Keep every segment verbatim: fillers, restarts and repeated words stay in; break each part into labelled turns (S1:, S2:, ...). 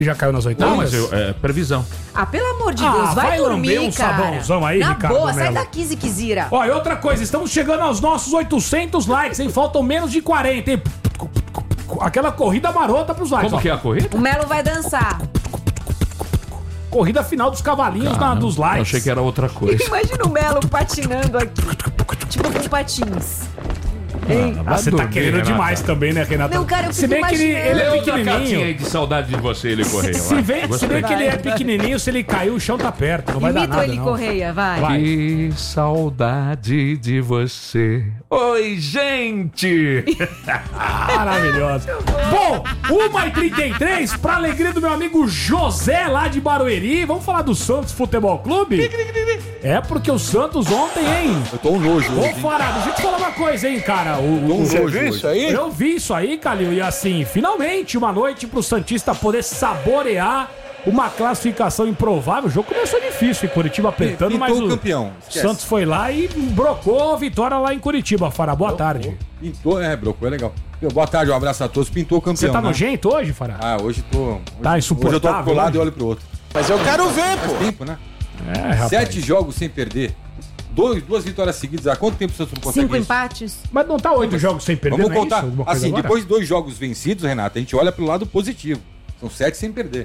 S1: Já caiu nas oitavas?
S2: Não, mas eu, é previsão.
S3: Ah, pelo amor de
S1: Ah,
S3: Deus, vai,
S1: vai
S3: dormir,
S1: lamber um
S3: cara.
S1: sabãozão aí,
S3: Na
S1: Ricardo
S3: boa, sai
S1: Melo.
S3: daqui, Ziquezira.
S1: Ó, e outra coisa, estamos chegando aos nossos oitocentos likes, hein? Faltam menos de quarenta, hein? Aquela corrida marota pros likes.
S2: Como
S1: ó.
S2: que é a corrida?
S3: O Melo vai dançar.
S1: Corrida final dos cavalinhos na, dos likes.
S2: Eu achei que era outra coisa.
S3: Imagina o Melo patinando aqui. Tipo com patins. Hein?
S1: Ah, você tá
S2: dormir,
S1: querendo
S2: Renata.
S1: demais também, né, Renato?
S3: Não, cara, eu
S1: Se
S3: fico
S1: bem que ele,
S3: imaginando.
S1: ele é
S2: Lê outra cartinha aí
S1: pequenininho.
S2: de saudade de você, ele Correia.
S1: Se,
S2: vai.
S1: vem, se
S2: Gostei.
S1: bem que ele é
S3: Vai.
S1: pequenininho, se ele cair, o chão tá perto. Não vai dar
S3: Imita
S1: nada,
S3: ele,
S1: não.
S3: Correia, vai.
S1: Vai.
S2: Que saudade de você. Oi, gente!
S1: Maravilhoso. Bom, uma e trinta e três, pra alegria do meu amigo José, lá de Barueri. Vamos falar do Santos Futebol Clube? É porque o Santos ontem, hein?
S4: Eu tô um nojo
S1: Ô,
S4: hoje. hein?
S1: Fará, deixa eu te falar uma coisa, hein, cara. O,
S4: Tô um
S1: o-
S4: nojo hoje.
S1: Eu vi isso aí, Calil, e assim, finalmente uma noite pro Santista poder saborear uma classificação improvável. O jogo começou difícil em Curitiba apertando,
S4: Pintou
S1: mas
S4: o
S1: o
S4: campeão. Esquece.
S1: Santos foi lá e brocou a vitória lá em Curitiba. Fará, boa tarde.
S4: Pintou, é, brocou, é legal. Boa tarde, um abraço a todos. Pintou o campeão.
S1: Você tá
S4: né?
S1: nojento hoje, Fará?
S4: Ah, hoje tô. Hoje,
S1: Tá
S4: hoje eu tô
S1: insuportável
S4: pro lado
S1: hoje?
S4: e olho pro outro.
S5: Mas eu quero ver, pô.
S4: Faz tempo, né?
S1: É, rapaz.
S4: Sete jogos sem perder. Dois, duas vitórias seguidas. Há quanto tempo o Santos não consegue
S3: Cinco
S4: isso?
S3: empates.
S1: Mas não tá oito jogos sem perder,
S4: Vamos
S1: não é
S4: contar.
S1: isso? Alguma coisa
S4: Assim,
S1: agora?
S4: depois de dois jogos vencidos, Renato, a gente olha pro lado positivo. São sete sem perder.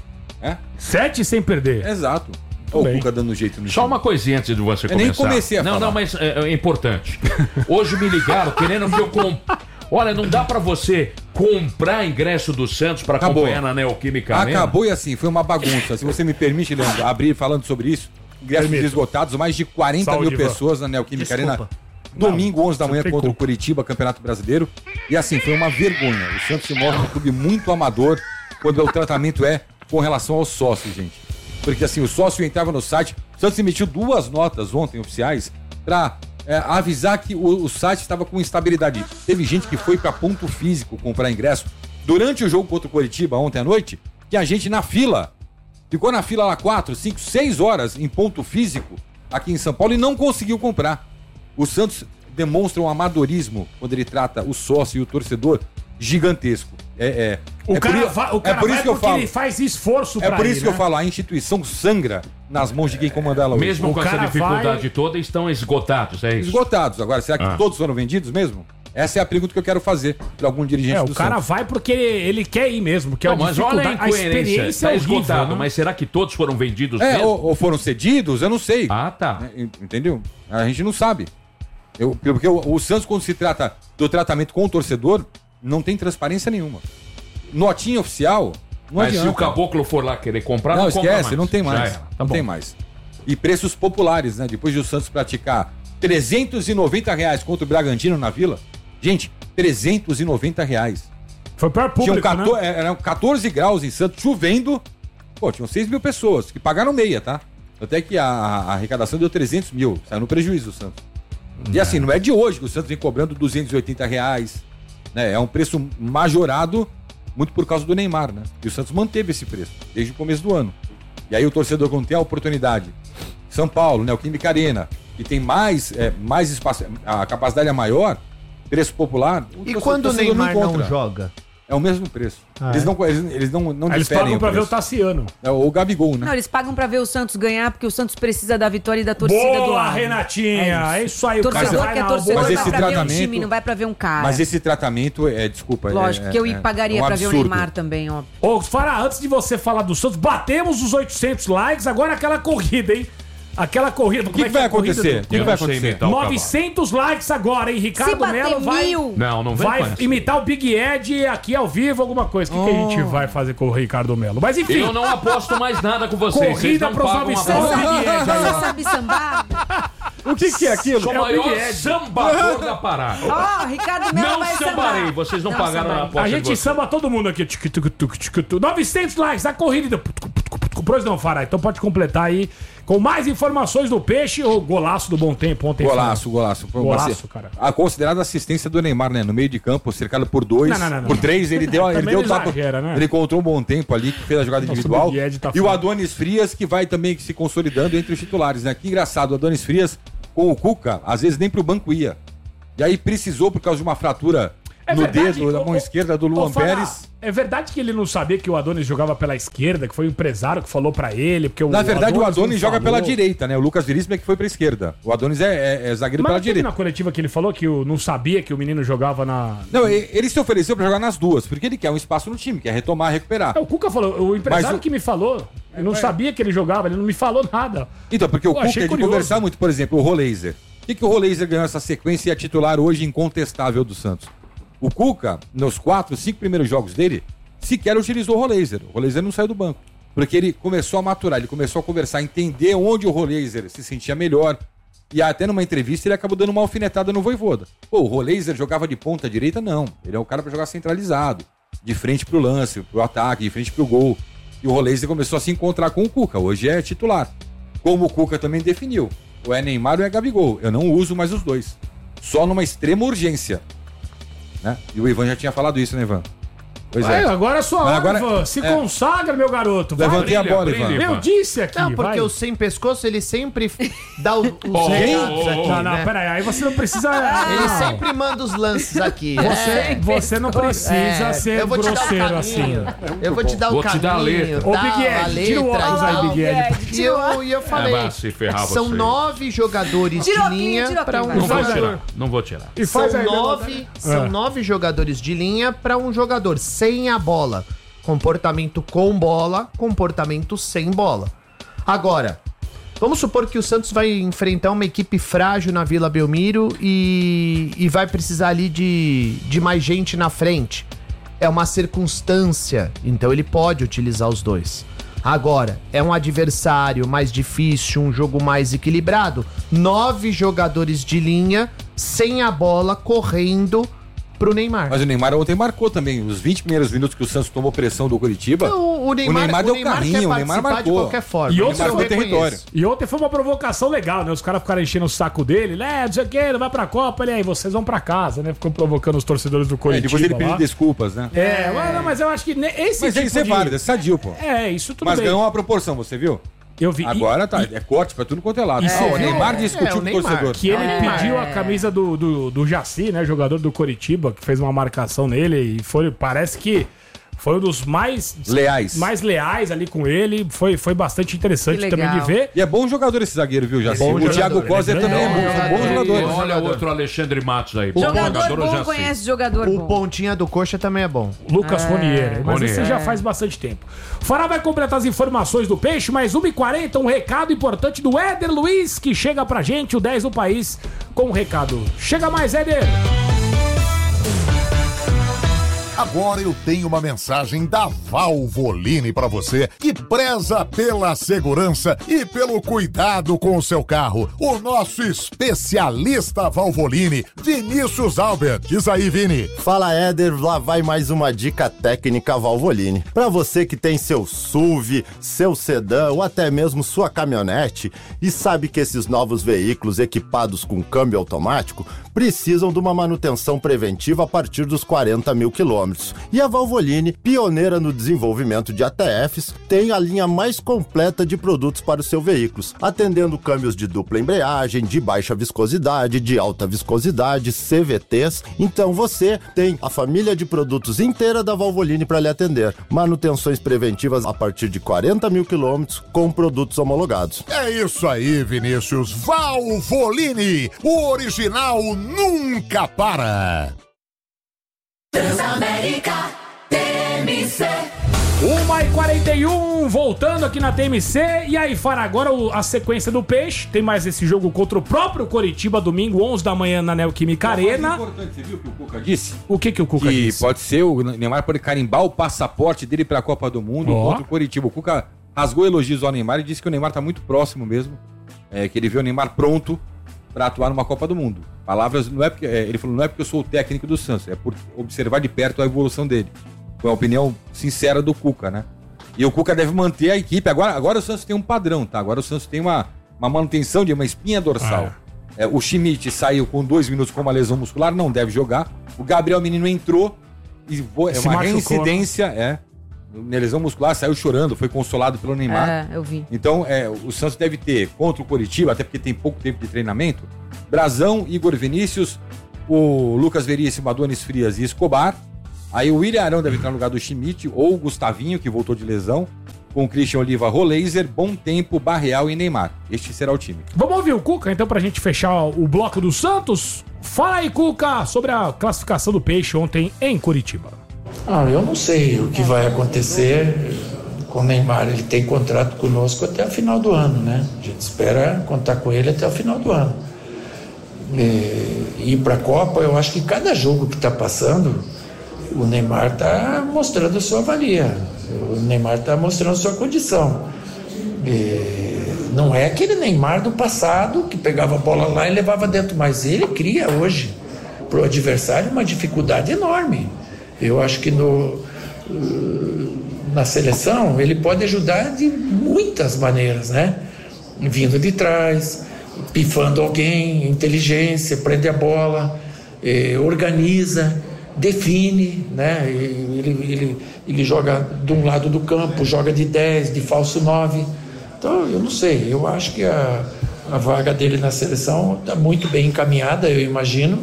S4: É?
S1: Sete sem perder.
S4: Exato. Olha o
S1: bem.
S4: Cuca dando jeito no
S2: Só
S4: time.
S2: uma coisinha antes de você
S4: Eu nem
S2: começar.
S4: comecei a
S2: não,
S4: falar.
S2: não, mas é, é importante. Hoje me ligaram querendo que eu comp... Olha, não dá pra você comprar ingresso do Santos pra
S4: Acabou.
S2: acompanhar na Neoquímica Arena.
S4: Acabou e assim, foi uma bagunça. Se você me permite, Leandro, abrir falando sobre isso. Ingressos
S1: Permito.
S4: esgotados, mais de quarenta
S1: Saúde,
S4: mil
S1: Ivan.
S4: pessoas na Neoquímica
S5: Desculpa.
S4: Arena. Domingo, onze da manhã,
S1: tem
S4: contra o
S1: culpa.
S4: Curitiba, Campeonato Brasileiro. E assim, foi uma vergonha. O Santos se mostra um clube muito amador quando o tratamento é com relação aos sócios, gente. Porque assim, o sócio entrava no site, o Santos emitiu duas notas ontem, oficiais, pra é, avisar que o, o site estava com instabilidade. Teve gente que foi pra ponto físico comprar ingresso durante o jogo contra o Curitiba ontem à noite, que a gente na fila, ficou na fila lá quatro, cinco, seis horas em ponto físico aqui em São Paulo e não conseguiu comprar. O Santos demonstra um amadorismo quando ele trata o sócio e o torcedor gigantesco. É, é,
S1: O
S4: é
S1: cara,
S4: por, i-
S1: vai, o cara
S4: é por
S1: vai
S4: isso que eu
S1: porque
S4: falo.
S1: ele faz esforço
S4: É
S1: pra
S4: por
S1: ir,
S4: isso que eu
S1: né?
S4: falo, a instituição sangra nas mãos de quem comanda ela hoje.
S2: Mesmo
S1: O
S2: com essa
S1: cara
S2: dificuldade
S1: vai-
S2: toda, estão esgotados, é isso?
S4: Esgotados. Agora, será que
S2: Ah.
S4: todos foram vendidos mesmo? Essa é a pergunta que eu quero fazer para algum dirigente
S1: É,
S4: do
S1: o cara
S4: Santos.
S1: vai porque ele quer ir mesmo, porque
S2: Não,
S1: a
S2: mas olha a
S1: dificuldade, a
S2: incoerência.
S1: experiência
S2: Tá
S1: é horrível,
S2: esgotado,
S1: né?
S2: mas será que todos foram vendidos
S4: É,
S2: mesmo?
S4: ou, ou foram cedidos, eu não sei.
S2: Ah, tá.
S4: É, entendeu? A gente não sabe. Eu, porque o, o Santos, quando se trata do tratamento com o torcedor, não tem transparência nenhuma. Notinha oficial, não
S2: Mas
S4: adianta.
S2: se o caboclo for lá querer comprar,
S4: Não,
S2: não, compra
S4: esquece,
S2: mais.
S4: não tem
S2: Já
S4: mais.
S2: era. Tá
S4: não
S2: bom.
S4: tem mais. E preços populares, né? Depois de o Santos praticar trezentos e noventa reais contra o Bragantino na Vila. Gente, trezentos e noventa reais.
S1: Foi pior
S4: Tinham
S1: público,
S4: quatorze,
S1: né?
S4: eram quatorze graus em Santos, chovendo. Pô, tinham seis mil pessoas que pagaram meia, tá? Até que a, a arrecadação deu trezentos mil. Saiu no prejuízo o Santos. E assim, não é de hoje que o Santos vem cobrando duzentos e oitenta reais. Né? É um preço majorado, muito por causa do Neymar, né? E o Santos manteve esse preço desde o começo do ano. E aí o torcedor, quando tem a oportunidade, São Paulo, né? O Química Arena, que tem mais, é, mais espaço, a capacidade é maior, preço popular. o
S5: E
S4: torcedor-
S5: quando o
S4: torcedor
S5: Neymar não,
S4: encontra.
S5: joga?
S4: É o mesmo preço.
S5: Ah,
S4: eles,
S5: é?
S4: não, eles, eles não, não
S1: Aí eles
S4: diferem
S1: pagam
S4: o
S1: pra ver o
S4: preço.
S1: Tassiano.
S4: É o Gabigol, né?
S3: Não, eles pagam pra ver o Santos ganhar, porque o Santos precisa da vitória e da torcida do
S1: Boa,
S3: lado.
S1: Renatinha! É isso aí, o cara
S3: Torcedor
S1: vai
S3: que é
S1: na
S3: torcedor
S4: mas
S3: vai
S4: esse
S3: pra ver um
S4: tratamento-
S3: time, não vai pra ver um cara.
S4: Mas esse tratamento é, desculpa. é-
S3: Lógico,
S4: é,
S3: que eu
S4: é-
S3: pagaria
S4: é um
S3: pra ver o
S4: absurdo.
S3: Neymar também, ó.
S1: Ô, Fará, antes de você falar do Santos, batemos os oitocentos likes, agora aquela corrida, hein? Aquela corrida.
S4: O que, que vai acontecer? O que, que
S2: Eu
S4: vai
S2: não sei
S4: acontecer?
S2: imitar o cavalo.
S1: novecentos likes agora, hein?
S3: Se
S1: Ricardo
S3: bater
S1: Melo vai,
S3: mil...
S2: Não, não vem com
S1: vai
S2: essa.
S1: imitar o Big Ed aqui ao vivo, alguma coisa. O que, que a gente vai fazer com o Ricardo Melo? Mas enfim,
S2: Eu não aposto mais nada com vocês. Vocês
S1: corrida
S2: não
S1: pros
S2: pagam a
S1: novecentos
S2: bola.
S1: Big Ed aí,
S3: Você
S1: ó.
S3: sabe sambar?
S4: O que, que é aquilo?
S2: Sou o
S1: É o Big
S2: maior
S1: Ed.
S2: sambador da parada.
S3: Ó, Ricardo Melo
S2: Não
S3: vai
S2: sambarei,
S3: sambar.
S2: vocês não pagaram
S3: sambarei.
S2: a aposta
S1: A
S2: de
S1: gente
S2: vocês.
S1: samba todo mundo aqui. Tic, tic, tic, tic, tic. novecentos likes, a corrida. Pois não, Fará. Então pode completar aí com mais informações do Peixe ou golaço do Bom Tempo ontem.
S4: Golaço, golaço. Foi uma
S1: Golaço,
S4: assi-
S1: cara.
S4: A considerada assistência do Neymar, né? No meio de campo, cercado por dois,
S1: Não, não, não, não,
S4: por
S1: não.
S4: três, ele deu, ele
S1: Também
S4: deu
S1: não
S4: taco-
S1: exagera, né?
S4: Ele encontrou um bom tempo ali, que fez a jogada
S1: Nossa,
S4: individual.
S1: o Big Ed tá
S4: E o
S1: foda.
S4: Adonis Frias, que vai também se consolidando entre os titulares, né? Que engraçado, o Adonis Frias com o Cuca, às vezes nem pro banco ia. E aí precisou, por causa de uma fratura
S1: É
S4: no
S1: verdade,
S4: dedo, da
S1: ô,
S4: mão
S1: ô,
S4: esquerda do Luan
S1: ô, Fará,
S4: Pérez.
S1: É verdade que ele não sabia que o Adonis jogava pela esquerda, que foi o empresário que falou pra ele, porque o
S4: Na verdade, o Adonis
S1: não
S4: joga
S1: falou.
S4: pela direita, né? O Lucas Veríssimo é que foi pra esquerda. O Adonis é, é, é zagueiro
S1: Mas
S4: pela
S1: não teve
S4: direita.
S1: na coletiva que ele falou que o- não sabia que o menino jogava na...
S4: Não, e- ele se ofereceu pra jogar nas duas, porque ele quer um espaço no time, quer retomar, recuperar.
S1: É, o Cuca falou, o empresário
S4: Mas o-
S1: que me falou, eu não sabia que ele jogava, ele não me falou nada.
S4: Então, porque o
S1: Pô,
S4: Cuca
S1: achei
S4: é de
S1: curioso.
S4: conversar muito, por exemplo, o Roleiser. O que, que o Roleiser ganhou essa sequência e é titular hoje incontestável do Santos? O Cuca, nos quatro, cinco primeiros jogos dele, sequer utilizou o Roleiser. O Roleiser não saiu do banco. Porque ele começou a maturar, ele começou a conversar, entender onde o Roleiser se sentia melhor. E até numa entrevista ele acabou dando uma alfinetada no Vojvoda. Pô, o Roleiser jogava de ponta direita? Não. Ele é um cara pra jogar centralizado. De frente pro lance, pro ataque, de frente pro gol. E o Roleiser começou a se encontrar com o Cuca. Hoje é titular. Como o Cuca também definiu. Ou é Neymar ou é Gabigol. Eu não uso mais os dois. Só numa extrema urgência. Né? E o Ivan já tinha falado isso, né, Ivan? Pois
S1: Vai,
S4: é.
S1: agora é sua
S4: Mas
S1: hora,
S4: agora-
S1: Ivan. Se
S4: é.
S1: consagra, meu garoto. Vai.
S4: Levantei a
S2: brilha,
S4: bola,
S2: brilha.
S4: Ivan.
S1: Eu disse aqui,
S5: Não, porque
S1: vai.
S5: o sem pescoço, ele sempre dá o- os
S2: Oh,
S5: recados
S2: oh, oh,
S5: aqui,
S1: Não, não,
S5: né?
S1: peraí, aí você não precisa...
S5: Ele
S1: Não.
S5: sempre manda os lances aqui.
S1: Você,
S5: É.
S1: você não precisa
S5: É,
S1: ser
S5: eu vou te dar o
S1: grosseiro assim.
S5: caminho. Eu vou te dar o
S2: Vou te
S5: caminho.
S2: dar a letra.
S1: Ô,
S5: dar
S1: Big
S5: a
S1: Ed, tira o
S5: letra
S1: óculos
S5: e
S1: aí,
S5: tal.
S1: Big Ed.
S5: E eu, e eu falei,
S2: vai se ferrar
S5: são
S2: você.
S5: nove jogadores
S3: Tira o
S5: de
S3: óculos,
S5: linha
S3: tira o
S5: para um
S3: óculos,
S2: Não vou
S1: Faz aí.
S5: jogador.
S2: tirar. Não vou tirar.
S1: E faz
S5: São
S1: aí,
S5: nove, são
S1: É.
S5: nove jogadores de linha para um jogador sem a bola. Comportamento com bola, comportamento sem bola. Agora, vamos supor que o Santos vai enfrentar uma equipe frágil na Vila Belmiro e, e vai precisar ali de, de mais gente na frente. É uma circunstância, então ele pode utilizar os dois. Agora, é um adversário mais difícil, um jogo mais equilibrado. Nove jogadores de linha sem a bola correndo pro Neymar.
S4: Mas o Neymar ontem marcou também. Os vinte primeiros minutos que o Santos tomou pressão do Curitiba.
S5: O, o Neymar,
S4: o Neymar deu carrinho,
S5: quer
S4: o Neymar
S5: participar
S4: marcou.
S5: de qualquer forma.
S1: E
S5: Isso
S1: outro
S5: eu
S4: marcou
S5: reconheço.
S4: território.
S1: E ontem foi uma provocação legal, né? Os caras ficaram enchendo o saco dele, né? Não sei o que, ele vai pra Copa, ele aí, vocês vão pra casa, né? Ficam provocando os torcedores do
S4: É,
S1: Coritiba
S4: depois ele pediu
S1: lá.
S4: desculpas, né?
S1: É, mas, não, mas eu acho que ne- esse
S4: Mas
S1: tipo
S4: isso é
S1: de...
S4: válido, é sadio, pô.
S1: É, isso tudo
S4: Mas
S1: bem.
S4: ganhou uma proporção, você viu?
S1: Eu vi. E-
S4: Agora tá,
S1: e-
S4: é corte pra tudo quanto é lado.
S1: E
S4: Ah,
S1: você
S4: o
S1: viu?
S4: Neymar
S5: É,
S4: discutiu
S5: é, o
S4: com o
S5: Neymar.
S4: torcedor.
S1: Que ele
S5: É.
S1: pediu a camisa do, do, do Jaci, né? Jogador do Coritiba, que fez uma marcação nele e foi, parece que foi um dos mais
S4: Leais.
S1: mais leais ali com ele. Foi, foi bastante interessante
S3: Que
S1: também de
S3: legal.
S1: ver.
S4: E é bom jogador esse zagueiro, viu, Jaci?
S1: bom
S4: O
S1: jogador,
S4: Thiago
S1: ele é
S4: Coser
S1: grande,
S4: também é
S1: bom
S4: bom, são
S5: jogador.
S4: bons
S2: E
S4: jogadores.
S2: olha outro Alexandre Matos aí.
S3: Jogador
S2: eu
S3: bom
S2: já sei.
S3: conhece jogador
S5: O
S3: bom.
S5: pontinha do coxa também é bom.
S1: Lucas Ronier. Mas
S2: Ronier.
S1: isso já faz bastante tempo. O Fará vai completar as informações do Peixe, mas uma e quarenta, um recado importante do Éder Luiz, que chega pra gente, o dez do país, com um recado. Chega mais, Éder!
S6: Agora eu tenho uma mensagem da Valvoline para você que preza pela segurança e pelo cuidado com o seu carro. O nosso especialista Valvoline, Vinícius Albert. Diz aí, Vini.
S7: Fala, Éder, lá vai mais uma dica técnica Valvoline. Para você que tem seu S U V, seu sedã ou até mesmo sua caminhonete e sabe que esses novos veículos equipados com câmbio automático precisam de uma manutenção preventiva a partir dos quarenta mil quilômetros. E a Valvoline, pioneira no desenvolvimento de A T Fs, tem a linha mais completa de produtos para os seus veículos, atendendo câmbios de dupla embreagem, de baixa viscosidade, de alta viscosidade, C V Ts. Então você tem a família de produtos inteira da Valvoline para lhe atender. Manutenções preventivas a partir de quarenta mil quilômetros com produtos homologados.
S6: É isso aí, Vinícius. Valvoline, o original nunca para.
S1: uma e quarenta e um, voltando aqui na T M C. E aí, Fará, agora o- a sequência do Peixe. Tem mais esse jogo contra o próprio Coritiba, domingo, onze da manhã, na Neoquímica Arena.
S4: Importante, você viu o que o Cuca disse?
S1: O que que o Cuca
S4: Que
S1: disse?
S4: pode ser, o Neymar pode carimbar o passaporte dele pra Copa do Mundo
S1: Ó.
S4: contra o Coritiba. O Cuca rasgou elogios ao Neymar e disse que o Neymar tá muito próximo mesmo. É, que ele vê o Neymar pronto pra atuar numa Copa do Mundo. Palavras, não é porque, é, ele falou, não é porque eu sou o técnico do Santos, é por observar de perto a evolução dele. Foi uma opinião sincera do Cuca, né? E o Cuca deve manter a equipe. Agora, agora o Santos tem um padrão, tá? Agora o Santos tem uma, uma manutenção de uma espinha dorsal. É, o Schmidt saiu com dois minutos com uma lesão muscular, não deve jogar. O Gabriel Menino entrou e vo- é
S1: Se
S4: uma
S1: machucou,
S4: reincidência, é. Na lesão muscular, saiu chorando, foi consolado pelo Neymar.
S3: É, eu vi.
S4: Então, é, o Santos deve ter contra o Coritiba, até porque tem pouco tempo de treinamento, Brazão, Igor Vinícius, o Lucas Veríssimo, Adonis Frias e Escobar. Aí o William Arão deve entrar no lugar do Schmidt ou o Gustavinho, que voltou de lesão, com Christian Oliva, Roleiser, Bom Tempo, Barreal e Neymar. Este será o time.
S1: Vamos ouvir o Cuca, então, pra gente fechar o bloco do Santos? Fala aí, Cuca, sobre a classificação do Peixe ontem em Curitiba.
S8: Ah, eu não sei o que vai acontecer com o Neymar. Ele tem contrato conosco até o final do ano, né? A gente espera contar com ele até o final do ano. E ir para a Copa, eu acho que cada jogo que está passando, o Neymar está mostrando a sua valia. O Neymar está mostrando a sua condição. E não é aquele Neymar do passado que pegava a bola lá e levava dentro, mas ele cria hoje para o adversário uma dificuldade enorme. Eu acho que no, na seleção ele pode ajudar de muitas maneiras, né? Vindo de trás, pifando alguém, inteligência, prende a bola, eh, organiza, define, né? Ele, ele, ele joga de um lado do campo, joga de dez, de falso nove. Então, eu não sei, eu acho que a, a vaga dele na seleção está muito bem encaminhada, eu imagino,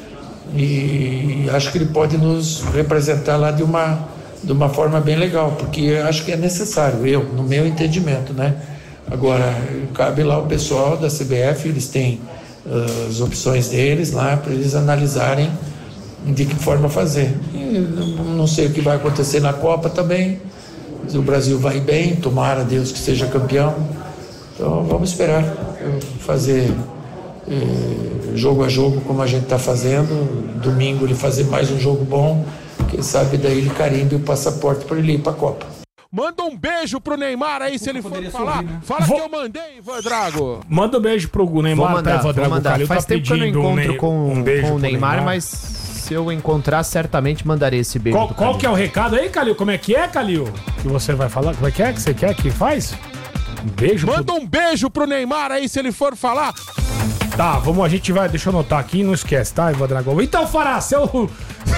S8: e acho que ele pode nos representar lá de uma, de uma forma bem legal, porque eu acho que é necessário, eu, no meu entendimento, né? Agora, cabe lá o pessoal da C B F, eles têm uh, as opções deles lá para eles analisarem de que forma fazer. E não sei o que vai acontecer na Copa também, se o Brasil vai bem, tomara Deus que seja campeão. Então vamos esperar fazer eh, jogo a jogo como a gente está fazendo. Domingo ele fazer mais um jogo bom, quem sabe daí ele carimbe o passaporte para ele ir para a Copa.
S9: Manda um beijo pro Neymar aí, se ele for falar. Né? Fala vou... que eu mandei, Ivan Drago.
S1: Manda um beijo pro Neymar,
S5: vou mandar,
S1: tá, Ivan Drago.
S5: Vou mandar. Faz
S1: tá
S5: tempo que eu não encontro um com,
S1: um beijo
S5: com o
S1: Neymar,
S5: Neymar, mas se eu encontrar, certamente mandarei esse beijo.
S1: Qual, qual que é o recado aí, Calil? Como é que é, Calil? Que você vai falar? Como é que é que você quer que faz? Um beijo
S9: Manda
S1: pro...
S9: um beijo pro Neymar aí, se ele for falar.
S1: Tá, vamos, a gente vai, deixa eu anotar aqui, não esquece, tá, Ivan Drago? Então, Fará, seu...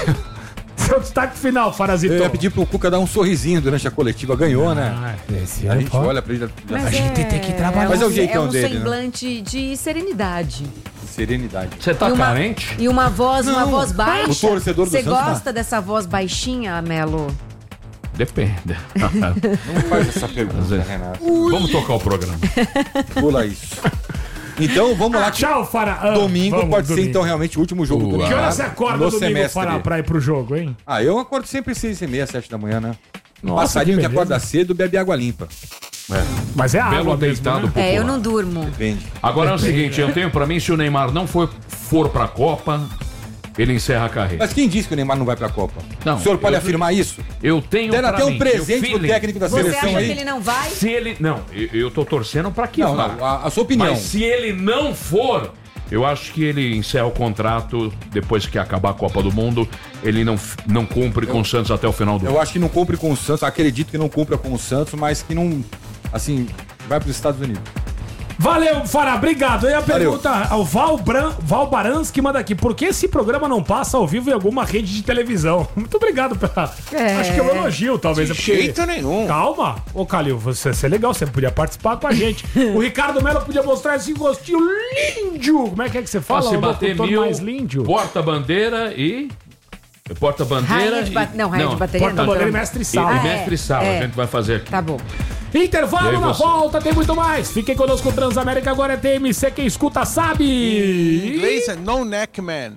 S1: seu destaque final, Farazito.
S4: Eu ia pedir pro Cuca dar um sorrisinho durante a coletiva, ganhou, né?
S1: Ah, esse
S4: a
S1: é
S4: gente
S1: pô.
S4: olha pra ele...
S3: Mas
S1: a gente
S3: é,
S1: tem que trabalhar.
S4: Mas é o
S3: um-
S4: jeitão
S3: é um
S4: dele, né?
S3: semblante de serenidade.
S4: Serenidade.
S2: Você tá
S3: E uma-
S2: carente?
S3: E uma voz, uma
S4: Não,
S3: voz baixa.
S4: o torcedor do
S3: Você
S4: Santos
S3: gosta
S4: tá.
S3: dessa voz baixinha, Melo?
S2: Depende.
S4: Não faz essa pergunta,
S2: é.
S4: Renato.
S2: Vamos tocar o programa.
S4: Pula isso. Então, vamos lá.
S1: Tchau, Fará. Ah,
S4: Domingo
S1: vamos,
S4: pode
S1: domingo.
S4: ser, então, realmente o último jogo
S2: Uh,
S4: do
S1: Que
S4: Neymar
S1: hora você acorda
S4: no
S1: domingo,
S4: semestre.
S1: Fará, pra ir pro jogo, hein?
S4: Ah, eu acordo sempre seis e meia, sete da manhã, né?
S1: Nossa,
S4: Passarinho
S1: que
S4: que,
S1: beleza.
S4: acorda cedo bebe água limpa.
S1: Mas é
S2: Belo
S1: água mesmo,
S2: deitado
S1: né?
S2: popular.
S3: É, eu não durmo.
S4: Depende.
S2: Agora é o seguinte, eu tenho pra mim, se o Neymar não for, for pra Copa, ele encerra a carreira.
S4: Mas quem disse que o Neymar não vai pra Copa?
S2: Não,
S4: o senhor pode
S2: eu-
S4: afirmar isso?
S2: Eu tenho
S4: Deram
S2: pra
S4: até
S2: mim,
S4: um presente
S2: o
S4: pro
S2: feeling-
S4: técnico da
S3: Você
S4: seleção
S3: acha
S4: aí.
S3: que ele não vai?
S2: Se ele... Não, eu, eu tô torcendo pra que
S4: Não,
S2: vá.
S4: não, a, a sua opinião.
S2: Mas se ele não for, eu acho que ele encerra o contrato depois que acabar a Copa do Mundo. Ele não, não cumpre com o Santos até o final do ano.
S4: Eu acho que não cumpre com o Santos, acredito que não cumpra com o Santos, mas que não, assim, vai pros Estados Unidos.
S1: Valeu, Fará, obrigado. E a
S4: Valeu.
S1: pergunta ao Val, Bran, Val Barans que manda aqui: por que esse programa não passa ao vivo em alguma rede de televisão? Muito obrigado pela.
S3: É.
S1: Acho que é um elogio, talvez.
S9: De
S1: é porque...
S9: jeito nenhum.
S1: Calma. Ô, Calil, você, você é legal, você podia participar com a gente. O Ricardo Melo podia mostrar esse gostinho lindo. Como é que é que você fala?
S2: Se
S1: O
S2: bater
S1: locutor
S2: mil,
S1: mais lindo.
S2: porta-bandeira e... Porta-bandeira
S3: Rainha de
S2: e...
S3: ba- não, rainha de bateria não.
S1: Porta-bandeira e mestre
S2: E,
S1: sala.
S2: e
S3: Ah, é,
S2: mestre sala,
S3: é.
S2: a gente vai fazer aqui.
S3: Tá bom.
S2: E
S1: Intervalo
S2: aí
S1: na
S2: você?
S1: volta, tem muito mais. Fiquem conosco, Transamérica agora é T M C, quem escuta sabe.
S9: Em inglês é no neck man.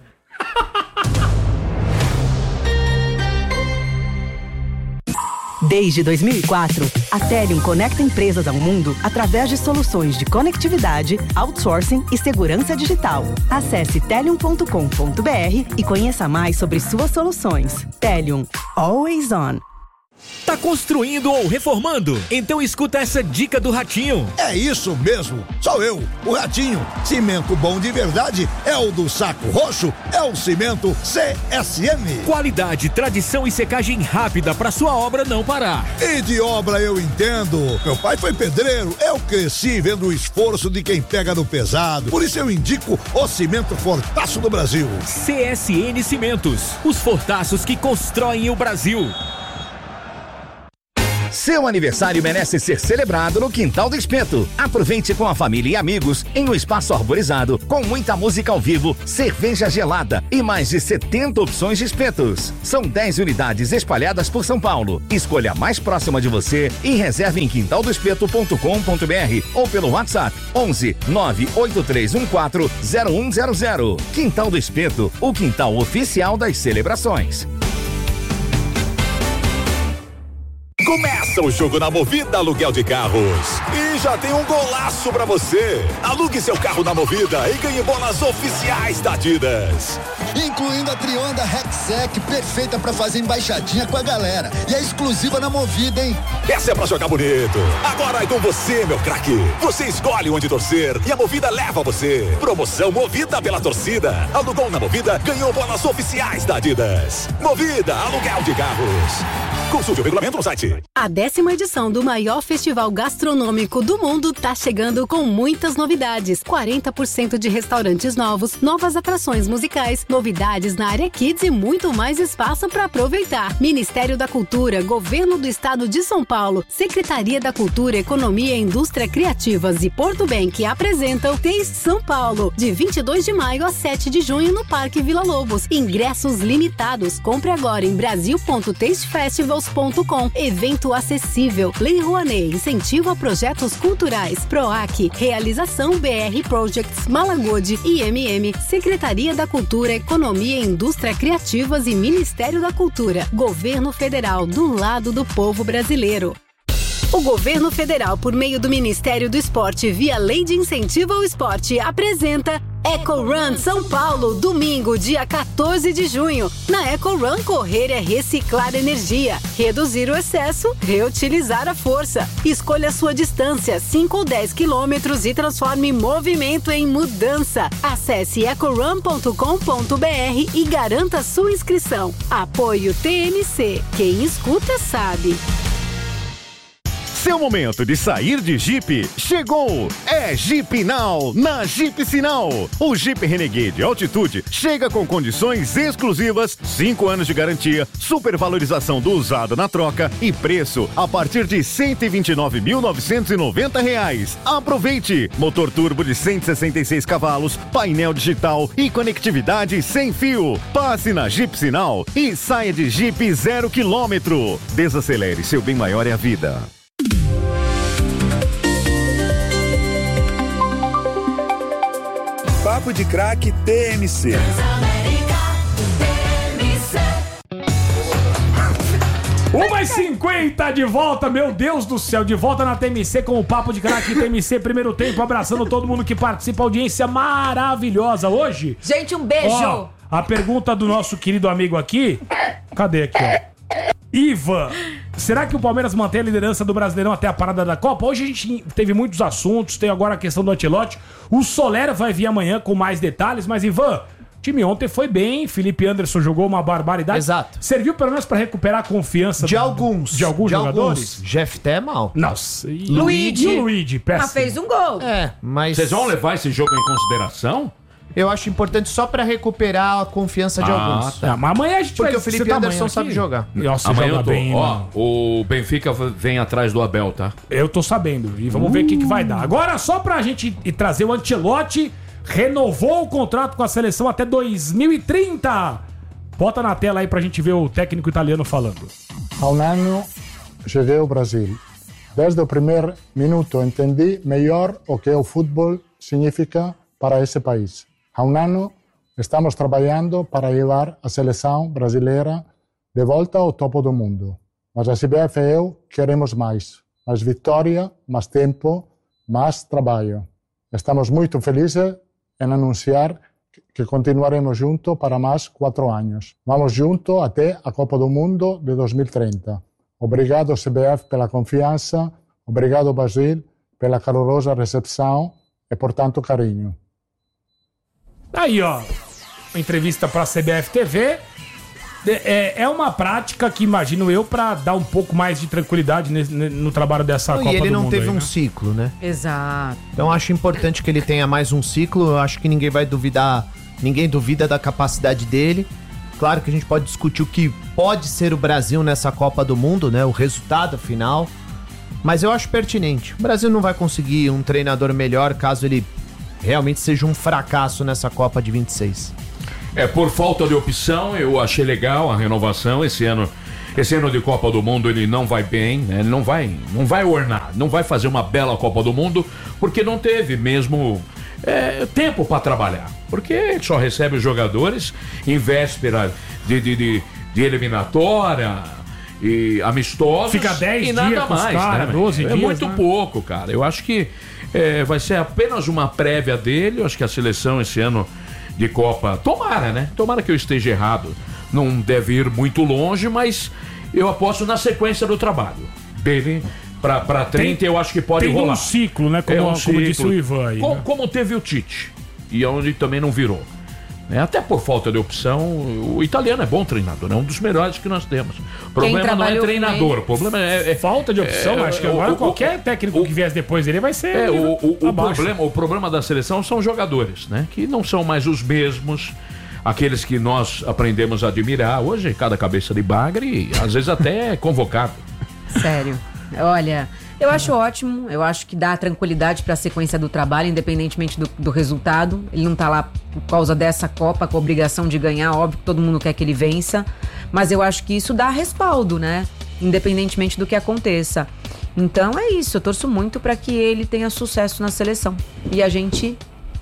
S10: Desde dois mil e quatro, a Telium conecta empresas ao mundo através de soluções de conectividade, outsourcing e segurança digital. Acesse telium ponto com ponto br e conheça mais sobre suas soluções. Telium, always on.
S11: Tá construindo ou reformando? Então escuta essa dica do Ratinho.
S12: É isso mesmo, sou eu, o Ratinho. Cimento bom de verdade é o do Saco Roxo, é o cimento C S M.
S11: Qualidade, tradição e secagem rápida para sua obra não parar.
S12: E de obra eu entendo. Meu pai foi pedreiro, eu cresci vendo o esforço de quem pega no pesado. Por isso eu indico o cimento Fortaço do Brasil.
S11: C S N Cimentos, os fortaços que constroem o Brasil.
S13: Seu aniversário merece ser celebrado no Quintal do Espeto. Aproveite com a família e amigos em um espaço arborizado, com muita música ao vivo, cerveja gelada e mais de setenta opções de espetos. São dez unidades espalhadas por São Paulo. Escolha a mais próxima de você e reserve em quintal do espeto ponto com ponto br ou pelo WhatsApp onze nove oito três um quatro zero um zero zero. Quintal do Espeto, o quintal oficial das celebrações.
S14: Começa o jogo na Movida Aluguel de Carros. E já tem um golaço pra você. Alugue seu carro na Movida e ganhe bolas oficiais da Adidas.
S15: Incluindo a Trionda Rexec, perfeita pra fazer embaixadinha com a galera. E é exclusiva na Movida, hein?
S14: Essa é pra jogar bonito. Agora é com você, meu craque. Você escolhe onde torcer e a Movida leva você. Promoção Movida pela torcida. Alugou na Movida, ganhou bolas oficiais da Adidas. Movida Aluguel de Carros. Consulte o regulamento no site.
S16: A décima edição do maior festival gastronômico do mundo tá chegando com muitas novidades. quarenta por cento de restaurantes novos, novas atrações musicais, novidades na área Kids e muito mais espaço para aproveitar. Ministério da Cultura, Governo do Estado de São Paulo, Secretaria da Cultura, Economia e Indústria Criativas e Porto Bank apresentam Taste São Paulo, de vinte e dois de maio a sete de junho no Parque Vila Lobos. Ingressos limitados. Compre agora em brasil ponto taste festivals ponto com. Evento acessível. Lei Rouanet, incentivo a projetos culturais. PROAC, realização B R Projects, Malagode, I M M, Secretaria da Cultura, Economia e Indústria Criativas e Ministério da Cultura. Governo Federal, do lado do povo brasileiro. O Governo Federal, por meio do Ministério do Esporte, via Lei de Incentivo ao Esporte, apresenta Eco Run São Paulo, domingo, dia quatorze de junho. Na Eco Run, correr é reciclar energia, reduzir o excesso, reutilizar a força. Escolha a sua distância, cinco ou dez quilômetros, e transforme movimento em mudança. Acesse eco run ponto com ponto br e garanta sua inscrição. Apoio T M C. Quem escuta sabe.
S17: Seu momento de sair de Jeep chegou! É Jeep Now, na Jeep Sinal. O Jeep Renegade Altitude chega com condições exclusivas, cinco anos de garantia, supervalorização do usado na troca e preço a partir de cento e vinte e nove mil novecentos e noventa reais. Aproveite! Motor turbo de cento e sessenta e seis cavalos, painel digital e conectividade sem fio. Passe na Jeep Sinal e saia de Jeep zero quilômetro. Desacelere, seu bem maior é a vida.
S18: Papo de Craque T M C.
S1: uma e cinquenta de volta, meu Deus do céu, de volta na T M C com o Papo de Craque T M C, primeiro tempo, abraçando todo mundo que participa, audiência maravilhosa hoje.
S3: Gente, um beijo.
S1: Ó, a pergunta do nosso querido amigo aqui, cadê aqui, ó? Ivan, será que o Palmeiras mantém a liderança do Brasileirão até a parada da Copa? Hoje a gente teve muitos assuntos, tem agora a questão do Ancelotti. O Solera vai vir amanhã com mais detalhes, mas Ivan, o time ontem foi bem, Felipe Anderson jogou uma barbaridade.
S5: Exato.
S1: Serviu pelo menos pra recuperar a confiança
S5: de
S1: do,
S5: alguns,
S1: de alguns
S5: de
S1: jogadores.
S5: Alguns. Jeff Té é mal.
S1: Nossa. E
S3: Luigi.
S1: E o Luigi, péssimo.
S3: Mas fez um gol.
S5: É, mas...
S2: Vocês vão levar esse jogo em consideração?
S5: Eu acho importante só pra recuperar a confiança de
S2: Ah,
S5: alguns.
S1: Tá. Mas amanhã a gente
S5: Porque
S1: vai...
S5: o Felipe
S1: você tá
S5: Anderson
S1: amanhã
S5: sabe
S1: aqui?
S5: jogar.
S1: Nossa,
S2: Amanhã
S1: joga
S2: eu tô,
S1: bem,
S2: ó,
S1: mano.
S2: o Benfica vem atrás do Abel, tá?
S1: Eu tô sabendo. E vamos uh. ver o que, que vai dar. Agora, só pra gente ir trazer o Ancelotti, renovou o contrato com a seleção até dois mil e trinta. Bota na tela aí pra gente ver o técnico italiano falando.
S19: Há um ano cheguei ao Brasil. Desde o primeiro minuto entendi melhor o que o futebol significa para esse país. Há um ano estamos trabalhando para levar a seleção brasileira de volta ao topo do mundo. Mas a C B F e eu queremos mais. Mais vitória, mais tempo, mais trabalho. Estamos muito felizes em anunciar que continuaremos juntos para mais quatro anos. Vamos juntos até a Copa do Mundo de dois mil e trinta. Obrigado, C B F, pela confiança. Obrigado, Brasil, pela calorosa recepção e por tanto carinho.
S1: Aí, ó, uma entrevista para a C B F T V. É, é uma prática que, imagino eu, para dar um pouco mais de tranquilidade no, no trabalho dessa
S5: não,
S1: Copa do Mundo.
S5: E ele não teve
S1: aí,
S5: um
S1: né?
S5: ciclo, né?
S3: Exato.
S5: Então acho importante que ele tenha mais um ciclo. Eu acho que ninguém vai duvidar, ninguém duvida da capacidade dele. Claro que a gente pode discutir o que pode ser o Brasil nessa Copa do Mundo, né? O resultado final. Mas eu acho pertinente. O Brasil não vai conseguir um treinador melhor caso ele realmente seja um fracasso nessa Copa de vinte e seis.
S2: É, por falta de opção, eu achei legal a renovação. Esse ano, esse ano de Copa do Mundo ele não vai bem, né? Ele não vai, não vai ornar, não vai fazer uma bela Copa do Mundo, porque não teve mesmo é, tempo para trabalhar. Porque ele só recebe os jogadores em véspera de, de, de, de eliminatória e amistosos.
S1: Fica dez
S2: e nada
S1: dias com os
S2: mais,
S1: cara,
S2: né?
S1: doze
S2: É
S1: dias,
S2: muito
S1: né?
S2: pouco, cara. Eu acho que é, vai ser apenas uma prévia dele. Eu acho que a seleção esse ano de Copa, tomara, né? Tomara que eu esteja errado. Não deve ir muito longe, mas eu aposto na sequência do trabalho dele. Pra, pra trinta,
S1: Tem-
S2: eu acho que pode
S1: tem
S2: rolar.
S1: um ciclo, né? Como- como disse o Ivan aí,
S2: Co-
S1: né?
S2: Como teve o Tite. E onde também não virou. Né? Até por falta de opção, o italiano é bom treinador, é um dos melhores que nós temos. O problema não é
S1: trabalhou com
S2: treinador,
S1: ele-
S2: o problema é, é-
S1: Falta de opção,
S2: é,
S1: acho que
S2: o-
S1: agora
S2: o-
S1: qualquer técnico que viesse depois dele vai ser.
S2: É, o, o- o
S1: abaixo.
S2: problema, o problema da seleção são os jogadores, né? Que não são mais os mesmos, aqueles que nós aprendemos a admirar. Hoje, cada cabeça de bagre, às vezes até é convocado.
S3: Sério. Olha, eu acho ótimo, eu acho que dá tranquilidade pra sequência do trabalho, independentemente do, do resultado. Ele não tá lá por causa dessa Copa com a obrigação de ganhar, óbvio que todo mundo quer que ele vença, mas eu acho que isso dá respaldo, né? Independentemente do que aconteça. Então é isso, eu torço muito pra que ele tenha sucesso na seleção. E a gente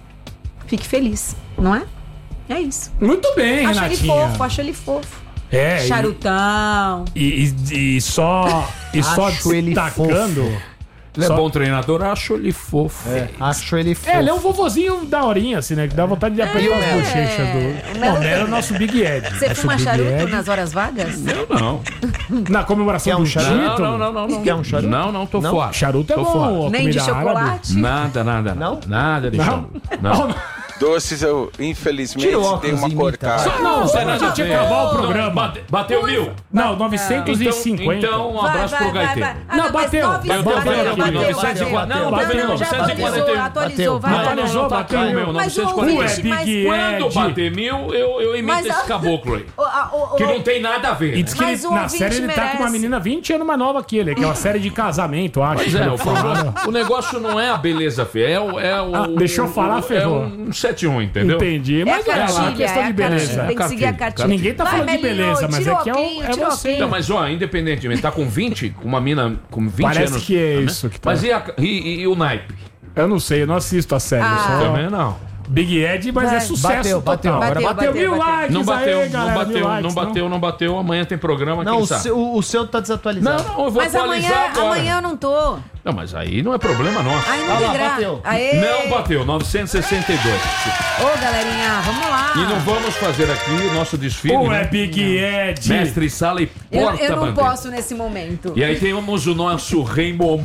S3: fique feliz, não é? É isso.
S1: Muito bem,
S3: Acho ele
S1: Renatinha.
S3: fofo, acho ele fofo.
S1: É, e-
S3: Charutão.
S1: E, e- e só, e só
S5: Acho ele
S1: destacando.
S2: Ele é
S1: só-
S2: bom treinador, acho ele fofo.
S5: É, acho ele fofo.
S1: É, ele é um vovozinho da horinha, assim, né? Que dá vontade de apertar as bochechas do.
S3: Melo-
S1: Não, Melo é o nosso Big Ed.
S3: Você
S1: Nosso
S3: fuma
S1: Big
S3: charuto
S1: Ed.
S3: nas horas vagas?
S2: Eu não.
S1: Na comemoração
S5: Quer um
S1: do
S5: charuto?
S1: título?
S2: Não, não, não, não.
S5: Quer um charuto?
S2: Não, não, tô
S5: Não?
S2: fora.
S1: Charuto é
S2: Tô
S1: bom.
S2: fora.
S3: Nem de
S1: comida árabe.
S3: chocolate?
S2: Nada, nada,
S5: Não?
S2: nada de
S1: Não?
S2: charuto. Não.
S20: Doces, eu infelizmente
S5: Tira o
S20: dei
S5: óculos
S20: uma
S5: e imita.
S20: cortada.
S1: Só- Não,
S2: Não,
S1: só
S2: tem
S1: pra
S2: nada a
S1: gente
S2: ver.
S1: acabar o
S2: Não,
S1: programa.
S2: bate- Bateu mil?
S1: Não, novecentos e cinquenta.
S2: Então, um
S3: Vai,
S2: abraço
S3: vai,
S2: pro
S3: vai,
S2: Gaiteiro.
S3: vai. Ah,
S1: Não,
S3: mas
S1: bateu.
S3: nove-
S1: Bateu,
S3: bateu,
S1: bateu,
S3: bateu,
S1: bateu,
S3: bateu,
S1: novecentos e
S3: bateu.
S1: quarenta.
S2: Não,
S1: Não,
S2: bateu,
S1: bateu,
S2: novecentos e quarenta e um.
S3: Atualizou, atualizou, vai, vai.
S1: Atualizou,
S2: Não, tá
S1: bateu.
S2: com o meu,
S3: Mas o
S2: novecentos e quarenta e um.
S3: ouvinte,
S1: Big
S3: mas-
S1: Ed.
S2: Quando bater mil, eu, eu imito
S3: Mas a-
S2: esse caboclo aí.
S3: O- a- o-
S2: Que
S3: o-
S2: não tem nada a ver.
S1: E diz que
S3: Mas
S1: ele-
S3: o
S1: na
S3: ouvinte
S1: série ele tá com uma
S3: merece.
S1: menina vinte anos mais nova que ele, que é uma série de casamento, acho.
S2: Pois
S1: que
S2: é,
S1: eu
S2: o,
S1: falava.
S2: o negócio não é a beleza feia, é o. É o
S1: Ah, deixa eu falar,
S2: o-
S1: ferrou.
S2: É um sete um, entendeu?
S1: Entendi.
S3: É a
S1: Mas é, lá,
S3: cartilha,
S1: questão
S3: é
S1: de
S3: a
S1: beleza.
S3: cartilha. Tem que seguir a cartilha.
S1: Ninguém tá
S3: Vai,
S1: falando de
S3: Melinho,
S1: beleza, mas
S3: tira
S1: é
S3: o
S1: que é, o-
S3: óculos,
S1: é
S3: tira o
S1: você.
S3: óculos.
S2: Não, mas ó, independentemente, tá com vinte, com uma mina com vinte
S1: Parece
S2: anos.
S1: que é
S2: né?
S1: isso que tá.
S2: Mas e, a- e- e o naipe?
S1: Eu não sei, eu não assisto a série.
S3: Ah.
S1: Só
S2: Também não.
S1: Big Ed, mas
S3: Vai.
S1: é sucesso
S5: Bateu, bateu.
S1: total. Agora
S3: Bateu,
S1: bateu,
S3: bateu,
S1: mil
S3: bateu.
S1: likes
S2: Não bateu,
S1: aí, galera,
S2: não
S1: mil
S2: bateu,
S1: likes,
S2: não bateu, não bateu. Amanhã tem programa,
S5: Não,
S2: quem
S5: o
S2: sabe?
S5: seu, o seu tá desatualizado.
S2: Não, não, eu vou
S3: Mas
S2: atualizar
S3: amanhã,
S2: agora.
S3: amanhã eu não tô.
S2: Não, mas aí não é problema nosso.
S3: Aí não
S5: Ah
S3: tem
S5: lá,
S3: graça.
S5: bateu.
S3: Aê!
S2: Não bateu, novecentos e sessenta e dois.
S3: Ô, galerinha, vamos lá.
S2: E não vamos fazer aqui o nosso desfile,
S1: Pô,
S2: né?
S1: é Big Ed.
S2: Mestre, sala e
S3: Eu,
S2: porta
S3: eu não
S2: bandeira.
S3: posso nesse momento.
S2: E aí temos o nosso rei Momo.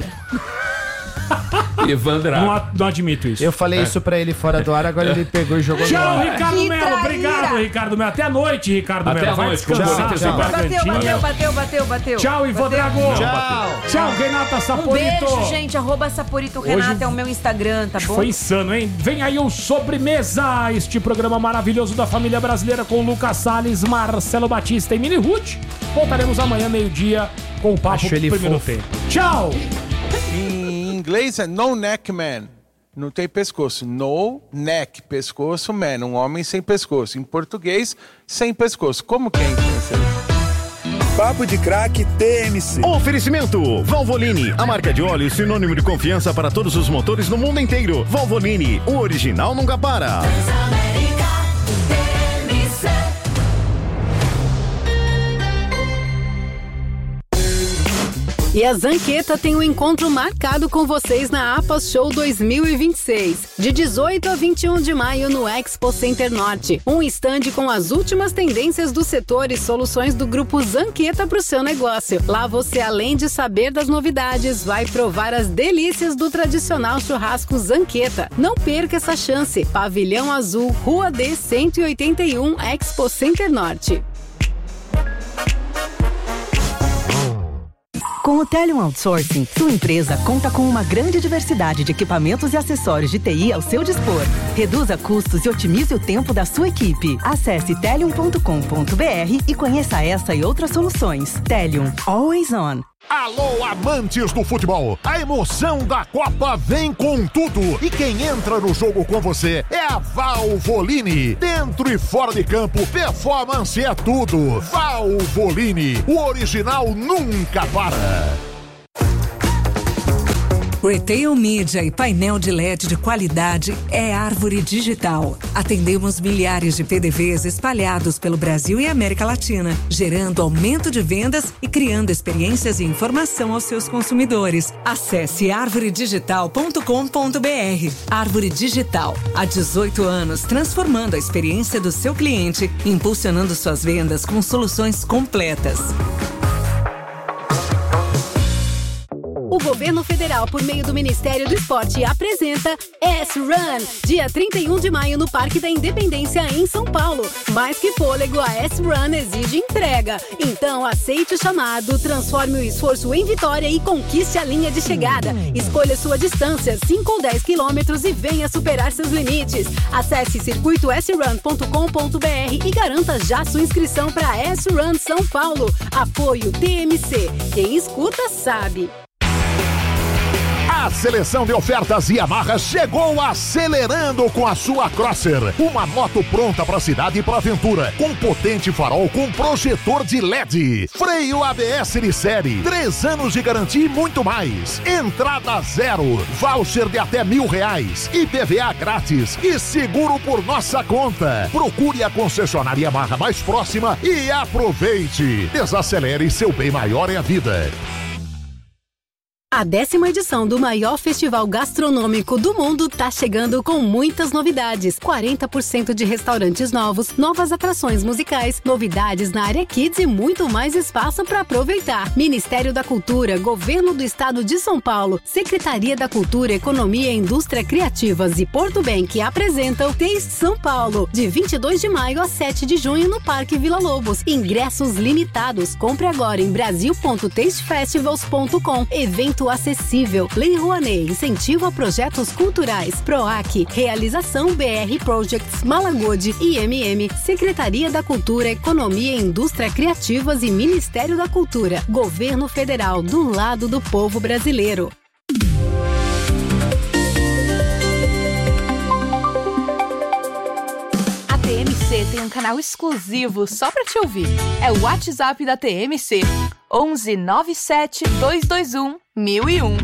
S2: Evandra.
S1: Não, a- não admito isso.
S5: Eu falei isso pra ele fora do ar, agora ele pegou e jogou no
S1: Tchau,
S5: ar.
S1: Ricardo
S3: Que
S1: Melo.
S3: traíra.
S1: Obrigado, Ricardo Melo. Até a noite, Ricardo
S2: Até
S1: Melo.
S2: a
S1: Vai
S2: noite, com
S1: descansar,
S2: Corinthians
S1: seu
S2: e
S3: Bateu,
S1: gargantinha.
S3: bateu, bateu, bateu, bateu.
S1: Tchau, Ivan
S3: Bateu.
S1: Drago.
S5: Tchau.
S1: Tchau, Renata
S3: Um
S1: Saporito.
S3: beijo, gente. Arroba Saporito Renata
S1: Hoje-
S3: é o meu Instagram, tá bom?
S1: Foi insano, hein? Vem aí o Sobremesa, este programa maravilhoso da família brasileira com Lucas Salles, Marcelo Batista e Mini Ruth. Voltaremos amanhã, meio-dia, com o papo
S5: Acho
S1: pro
S5: ele
S1: primeiro
S5: fofo.
S1: tempo. Tchau!
S9: Em inglês é no neck man. Não tem pescoço. No neck, pescoço man. Um homem sem pescoço. Em português, sem pescoço. Como que é em francês?
S18: Papo de craque T M C.
S17: Oferecimento Valvoline, a marca de óleo sinônimo de confiança para todos os motores no mundo inteiro. Valvoline, o original nunca para.
S16: E a Zanqueta tem um encontro marcado com vocês na APAS Show dois mil e vinte e seis, de dezoito a vinte e um de maio no Expo Center Norte. Um estande com as últimas tendências do setor e soluções do grupo Zanqueta para o seu negócio. Lá você, além de saber das novidades, vai provar as delícias do tradicional churrasco Zanqueta. Não perca essa chance. Pavilhão Azul, Rua D cento e oitenta e um, Expo Center Norte.
S10: Com o Telium Outsourcing, sua empresa conta com uma grande diversidade de equipamentos e acessórios de T I ao seu dispor. Reduza custos e otimize o tempo da sua equipe. Acesse telium ponto com ponto b r e conheça essa e outras soluções. Telium, always on.
S6: Alô, amantes do futebol! A emoção da Copa vem com tudo! E quem entra no jogo com você é a Valvoline. Dentro e fora de campo, performance é tudo. Valvoline, o original nunca para.
S21: Retail Media e painel de L E D de qualidade é Árvore Digital. Atendemos milhares de P D Vs espalhados pelo Brasil e América Latina, gerando aumento de vendas e criando experiências e informação aos seus consumidores. Acesse árvore digital ponto com ponto b r. Árvore Digital, há dezoito anos, transformando a experiência do seu cliente, impulsionando suas vendas com soluções completas.
S16: O governo federal, por meio do Ministério do Esporte, apresenta S-Run, dia trinta e um de maio no Parque da Independência, em São Paulo. Mais que fôlego, a S-Run exige entrega. Então, aceite o chamado, transforme o esforço em vitória e conquiste a linha de chegada. Escolha sua distância, cinco ou dez quilômetros, e venha superar seus limites. Acesse circuito s run ponto com ponto b r e garanta já sua inscrição para a S-Run São Paulo. Apoio T M C. Quem escuta, sabe.
S6: A seleção de ofertas Yamaha chegou acelerando com a sua Crosser. Uma moto pronta para a cidade e para aventura. Com potente farol com projetor de L E D. Freio A B S de série. Três anos de garantia e muito mais. Entrada zero. Voucher de até mil reais. I P V A grátis. E seguro por nossa conta. Procure a concessionária Yamaha mais próxima e aproveite. Desacelere, seu bem maior é a vida.
S16: A décima edição do maior festival gastronômico do mundo tá chegando com muitas novidades. quarenta por cento de restaurantes novos, novas atrações musicais, novidades na área Kids e muito mais espaço para aproveitar. Ministério da Cultura, Governo do Estado de São Paulo, Secretaria da Cultura, Economia e Indústria Criativas e Porto Bank apresentam Taste São Paulo, de vinte e dois de maio a sete de junho no Parque Vila Lobos. Ingressos limitados. Compre agora em brasil ponto taste festivals ponto com. Evento acessível. Lei Rouanet, incentivo a projetos culturais. PROAC, realização B R Projects, Malagode, I M M, Secretaria da Cultura, Economia e Indústria Criativas e Ministério da Cultura. Governo Federal, do lado do povo brasileiro.
S22: A T M C tem um canal exclusivo só pra te ouvir. É o WhatsApp da T M C. onze nove sete dois dois um mil e um.